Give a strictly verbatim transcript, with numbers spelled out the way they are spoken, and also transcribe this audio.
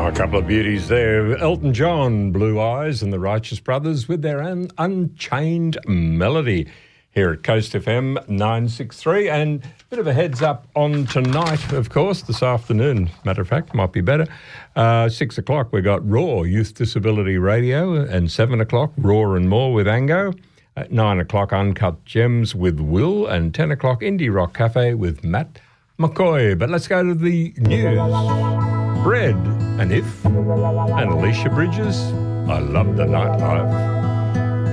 A couple of beauties there. Elton John, Blue Eyes, and the Righteous Brothers with their un- Unchained Melody here at Coast F M nine sixty-three. And a bit of a heads up on tonight, of course, this afternoon, matter of fact, might be better. Uh, six o'clock, we got Raw, Youth Disability Radio, and seven o'clock, Raw and More with Ango. At nine o'clock, Uncut Gems with Will, and ten o'clock, Indie Rock Cafe with Matt McCoy. But let's go to the news. Bread and If, and Alicia Bridges, I Love the Nightlife.